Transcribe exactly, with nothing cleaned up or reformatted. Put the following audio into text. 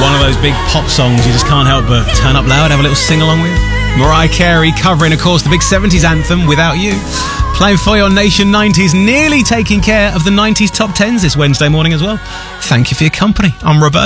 one of those big pop songs you just can't help but turn up loud, have a little sing-along with. Mariah Carey covering, of course, the big seventies anthem, Without You. Playing for your Nation nineties, nearly taking care of the nineties top tens this Wednesday morning as well. Thank you for your company. I'm Roberto.